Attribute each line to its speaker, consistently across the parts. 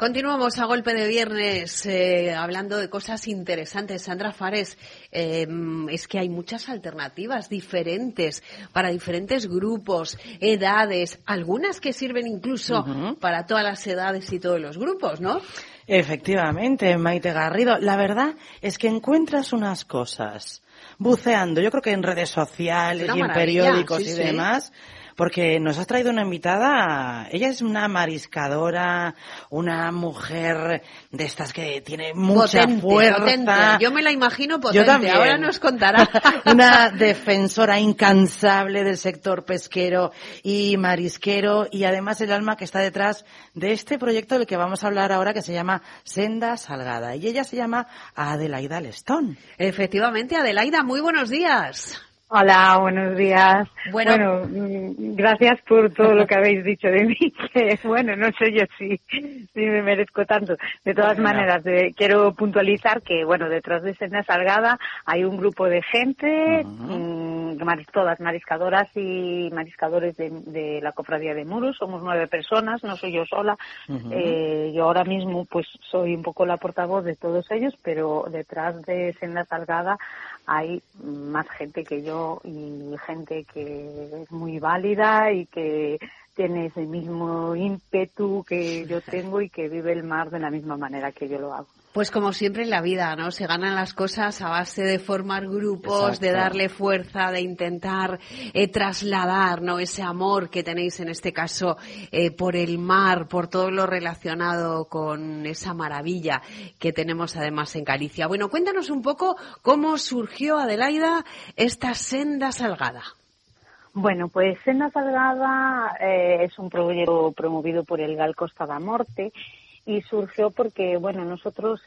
Speaker 1: Continuamos a golpe de viernes hablando de cosas interesantes. Sandra Fares, es que hay muchas alternativas diferentes para diferentes grupos, edades, algunas que sirven incluso para todas las edades y todos los grupos, ¿no?
Speaker 2: Efectivamente, Maite Garrido. La verdad es que encuentras unas cosas buceando, yo creo que en redes sociales y en periódicos y demás. Porque nos has traído una invitada, ella es una mariscadora, una mujer de estas que tiene mucha fuerza.
Speaker 1: Potente. Yo me la imagino potente,
Speaker 2: yo también.
Speaker 1: Ahora nos contará.
Speaker 2: Una defensora incansable del sector pesquero y marisquero, y además el alma que está detrás de este proyecto del que vamos a hablar ahora, que se llama Senda Salgada. Y ella se llama Adelaida Lestón.
Speaker 1: Efectivamente, Adelaida, muy buenos días.
Speaker 3: Hola, buenos días. Bueno, gracias por todo lo que habéis dicho de mí, que bueno, no sé yo si me merezco tanto. De todas maneras, quiero puntualizar que, bueno, detrás de Senda Salgada hay un grupo de gente, todas mariscadoras y mariscadores de la Cofradía de Muros. Somos 9 personas, no soy yo sola. Yo ahora mismo pues soy un poco la portavoz de todos ellos, pero detrás de Senda Salgada hay más gente que yo y gente que es muy válida y que tiene ese mismo ímpetu que yo tengo y que vive el mar de la misma manera que yo lo hago.
Speaker 1: Pues como siempre en la vida, ¿no? Se ganan las cosas a base de formar grupos, de darle fuerza, de intentar trasladar, ¿no? Ese amor que tenéis en este caso por el mar, por todo lo relacionado con esa maravilla que tenemos además en Galicia. Bueno, cuéntanos un poco cómo surgió, Adelaida, esta Senda Salgada.
Speaker 3: Bueno, pues Senda Salgada es un proyecto promovido por el GAL Costa da Morte. Y surgió porque, bueno, nosotros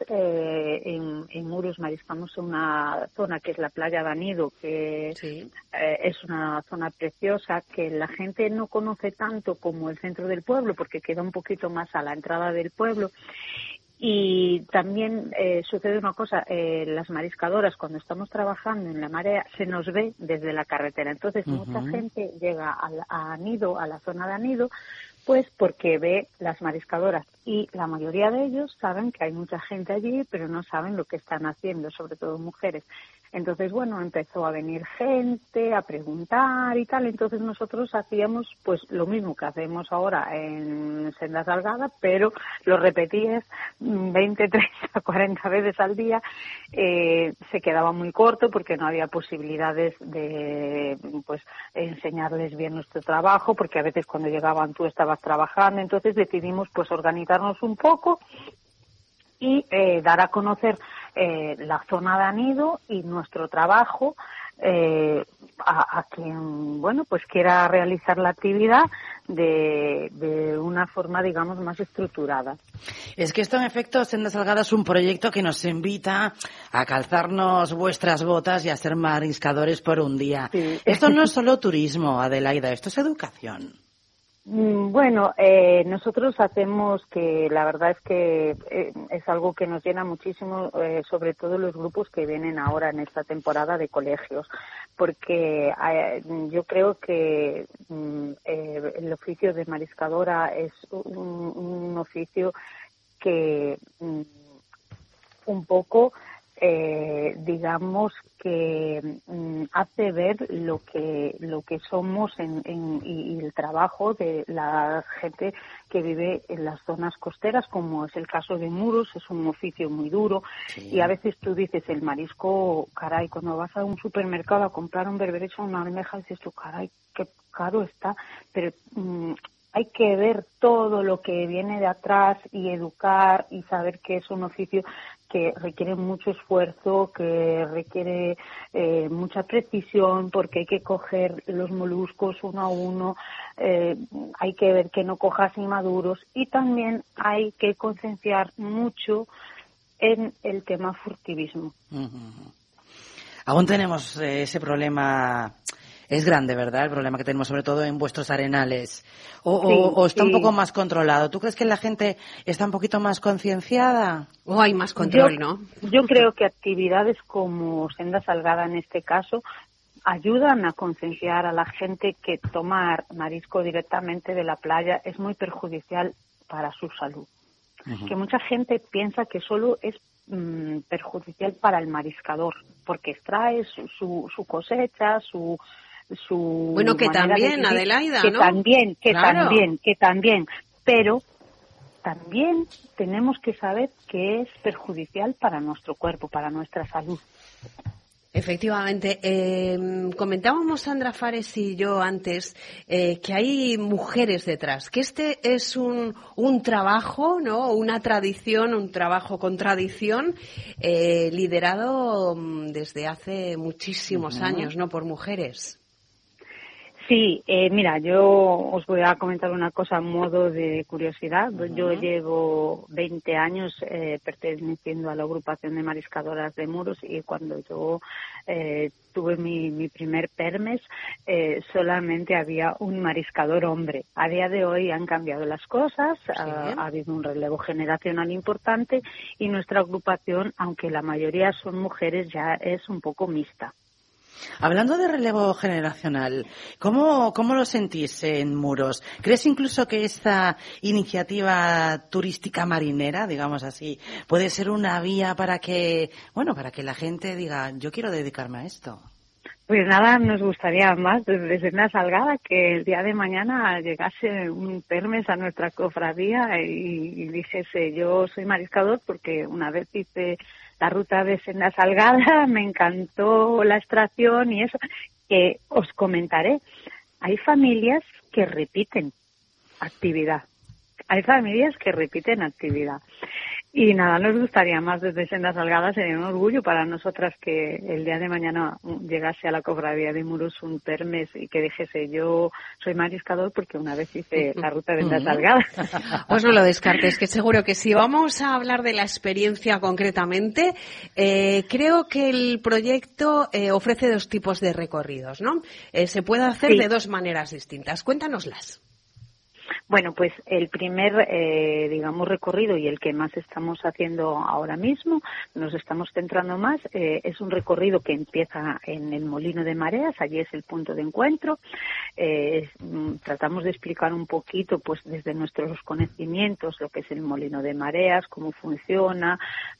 Speaker 3: en Muros mariscamos en una zona que es la playa de Anido, que es una zona preciosa que la gente no conoce tanto como el centro del pueblo, porque queda un poquito más a la entrada del pueblo. Y también sucede una cosa, las mariscadoras cuando estamos trabajando en la marea se nos ve desde la carretera. Entonces mucha gente llega a Anido, a la zona de Anido, pues porque ve las mariscadoras y la mayoría de ellos saben que hay mucha gente allí, pero no saben lo que están haciendo, sobre todo mujeres. Entonces, bueno, empezó a venir gente a preguntar y tal, entonces nosotros hacíamos pues lo mismo que hacemos ahora en Senda Salgada, pero lo repetías 20, 30, 40 veces al día. Se quedaba muy corto porque no había posibilidades de pues enseñarles bien nuestro trabajo, porque a veces cuando llegaban tú estabas trabajando, entonces decidimos pues organizarnos un poco y dar a conocer la zona de Anido y nuestro trabajo a quien, bueno, pues quiera realizar la actividad de una forma, digamos, más estructurada.
Speaker 2: Es que esto, en efecto, Senda Salgada es un proyecto que nos invita a calzarnos vuestras botas y a ser mariscadores por un día. Sí. Esto no es solo turismo, Adelaida, esto es educación.
Speaker 3: Bueno, nosotros hacemos que la verdad es que es algo que nos llena muchísimo, sobre todo los grupos que vienen ahora en esta temporada de colegios, porque yo creo que el oficio de mariscadora es un oficio que un poco digamos que hace ver lo que somos y el trabajo de la gente que vive en las zonas costeras, como es el caso de Muros. Es un oficio muy duro y a veces tú dices el marisco, caray, cuando vas a un supermercado a comprar un berberecho o una almeja dices tú, caray, qué caro está, pero hay que ver todo lo que viene de atrás y educar y saber que es un oficio que requiere mucho esfuerzo, que requiere mucha precisión, porque hay que coger los moluscos uno a uno, hay que ver que no cojas inmaduros y también hay que concienciar mucho en el tema furtivismo.
Speaker 2: Aún tenemos ese problema. Es grande, ¿verdad? El problema que tenemos, sobre todo en vuestros arenales. ¿O está un poco más controlado? ¿Tú crees que la gente está un poquito más concienciada?
Speaker 1: ¿O hay más control, no?
Speaker 3: Yo creo que actividades como Senda Salgada, en este caso, ayudan a concienciar a la gente que tomar marisco directamente de la playa es muy perjudicial para su salud. que mucha gente piensa que solo es perjudicial para el mariscador, porque extrae su cosecha, su
Speaker 1: bueno, que también, Adelaida,
Speaker 3: que
Speaker 1: ¿no?
Speaker 3: también, pero también tenemos que saber que es perjudicial para nuestro cuerpo, para nuestra salud.
Speaker 1: Efectivamente. Comentábamos Sandra Fares y yo antes que hay mujeres detrás, que este es un trabajo, ¿no? Una tradición, un trabajo con tradición, liderado desde hace muchísimos años, ¿no? Por mujeres.
Speaker 3: Sí, mira, yo os voy a comentar una cosa a modo de curiosidad. Yo llevo 20 años perteneciendo a la agrupación de mariscadoras de Muros, y cuando yo tuve mi primer permes solamente había un mariscador hombre. A día de hoy han cambiado las cosas, sí. Ha habido un relevo generacional importante y nuestra agrupación, aunque la mayoría son mujeres, ya es un poco mixta.
Speaker 2: Hablando de relevo generacional, ¿cómo lo sentís en Muros? ¿Crees incluso que esta iniciativa turística marinera, digamos así, puede ser una vía para que la gente diga, yo quiero dedicarme a esto?
Speaker 3: Pues nada, nos gustaría más desde Senda Salgada que el día de mañana llegase un permes a nuestra cofradía y dijese, yo soy mariscador porque una vez hice la ruta de Senda Salgada, me encantó la extracción y eso, que os comentaré. Hay familias que repiten actividad. Y nada, nos gustaría más desde Senda Salgada, sería un orgullo para nosotras que el día de mañana llegase a la cofradía de Muros un permes y que dijese, yo soy mariscador porque una vez hice la ruta de Senda Salgada.
Speaker 1: Pues no lo descartes, que seguro que sí. Vamos a hablar de la experiencia concretamente. Creo que el proyecto ofrece dos tipos de recorridos, ¿no? Se puede hacer de dos maneras distintas. Cuéntanoslas.
Speaker 3: Bueno, pues el primer, recorrido y el que más estamos haciendo ahora mismo, nos estamos centrando más, es un recorrido que empieza en el Molino de Mareas, allí es el punto de encuentro. Tratamos de explicar un poquito, pues desde nuestros conocimientos, lo que es el Molino de Mareas, cómo funciona,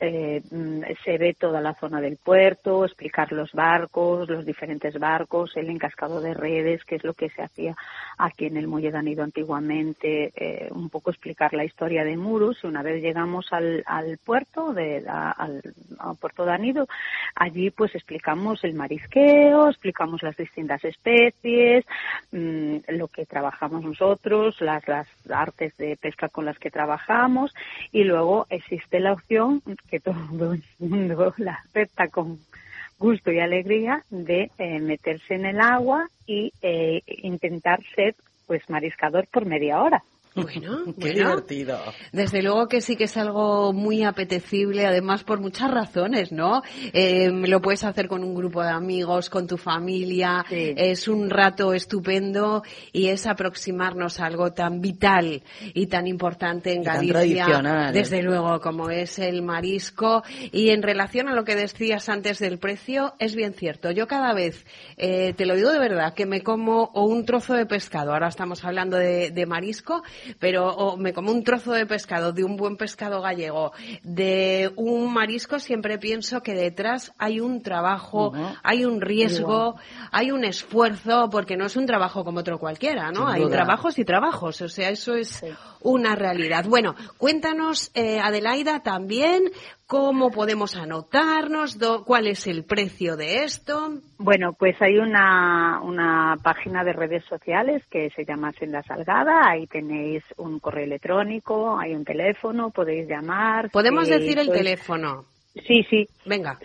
Speaker 3: se ve toda la zona del puerto, explicar los barcos, los diferentes barcos, el encascado de redes, que es lo que se hacía aquí en el Muelle de Anido antiguamente. Un poco explicar la historia de Muros. Una vez llegamos al puerto al puerto de Anido, allí pues explicamos el marisqueo, explicamos las distintas especies, lo que trabajamos nosotros, las artes de pesca con las que trabajamos, y luego existe la opción que todo el mundo la acepta con gusto y alegría de meterse en el agua y intentar ser pues mariscador por media hora.
Speaker 1: Bueno,
Speaker 2: qué divertido.
Speaker 1: Desde luego que sí que es algo muy apetecible, además por muchas razones, ¿no? Lo puedes hacer con un grupo de amigos, con tu familia, sí. Es un rato estupendo y es aproximarnos a algo tan vital y tan importante en Galicia, desde luego, como es el marisco. Y en relación a lo que decías antes del precio, es bien cierto. Yo cada vez, te lo digo de verdad, que me como o un trozo de pescado, ahora estamos hablando de marisco, pero me como un trozo de pescado, de un buen pescado gallego, de un marisco, siempre pienso que detrás hay un trabajo, hay un riesgo, hay un esfuerzo, porque no es un trabajo como otro cualquiera, ¿no? Hay trabajos y trabajos, o sea, eso es una realidad. Bueno, cuéntanos, Adelaida, también cómo podemos anotarnos, cuál es el precio de esto.
Speaker 3: Bueno, pues hay una página de redes sociales que se llama Senda Salgada, ahí tenéis un correo electrónico, hay un teléfono, podéis llamar.
Speaker 1: ¿Podemos decir el teléfono?
Speaker 3: Sí.
Speaker 1: Venga.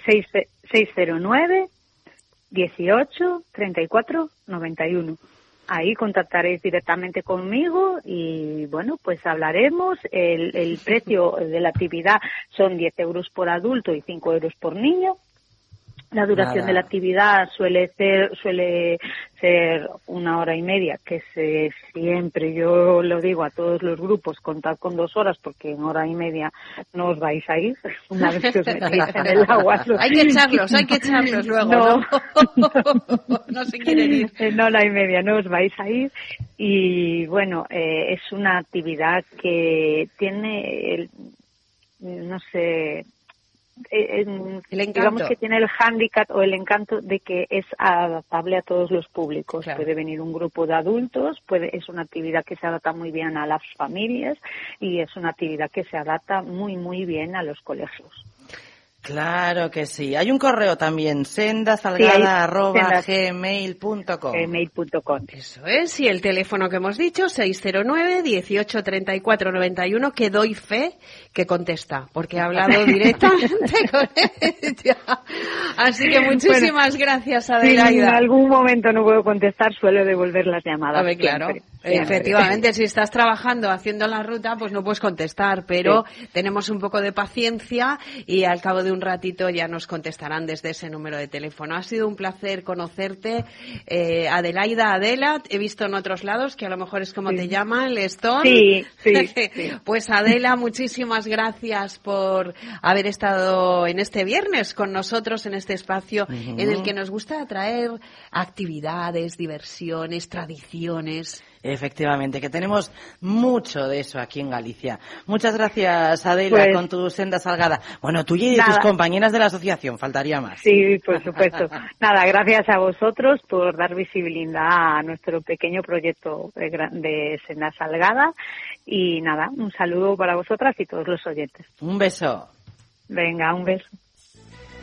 Speaker 3: 609 18 34 91. Ahí contactaréis directamente conmigo y, bueno, pues hablaremos. El precio de la actividad son 10 euros por adulto y 5 euros por niño. La duración de la actividad suele ser 1 hora y media, que siempre yo lo digo a todos los grupos, contad con 2 horas porque en hora y media no os vais a ir una vez que os metéis en el agua.
Speaker 1: Hay que echarlos luego. No se quieren ir.
Speaker 3: En hora y media no os vais a ir y bueno, es una actividad que tiene no sé,
Speaker 1: digamos
Speaker 3: que tiene el hándicap o el encanto de que es adaptable a todos los públicos.
Speaker 1: Claro.
Speaker 3: Puede venir un grupo de adultos, es una actividad que se adapta muy bien a las familias y es una actividad que se adapta muy, muy bien a los colegios.
Speaker 2: Claro que sí. Hay un correo también, sendasalgada@gmail.com.
Speaker 3: Gmail.com.
Speaker 1: Eso es, y el teléfono que hemos dicho, 609 18 34 91, que doy fe que contesta, porque he hablado directamente con ella. Así que muchísimas gracias, Adelaida.
Speaker 3: Si en algún momento no puedo contestar, suelo devolver las llamadas.
Speaker 1: A ver, claro.
Speaker 3: Siempre.
Speaker 1: Efectivamente, si estás trabajando haciendo la ruta, pues no puedes contestar, pero tenemos un poco de paciencia y al cabo de un ratito ya nos contestarán desde ese número de teléfono. Ha sido un placer conocerte, Adelaida, Adela. He visto en otros lados que a lo mejor es como te llaman, Stone.
Speaker 3: Sí.
Speaker 1: Pues Adela, muchísimas gracias por haber estado en este viernes con nosotros en este espacio en el que nos gusta traer actividades, diversiones, tradiciones.
Speaker 2: Efectivamente, que tenemos mucho de eso aquí en Galicia. Muchas gracias, Adela, con tu Senda Salgada. Bueno, tuya y de tus compañeras de la asociación, faltaría más.
Speaker 3: Sí, por supuesto. Nada, gracias a vosotros por dar visibilidad a nuestro pequeño proyecto de Senda Salgada. Y nada, un saludo para vosotras y todos los oyentes.
Speaker 2: Un beso.
Speaker 3: Venga, un beso.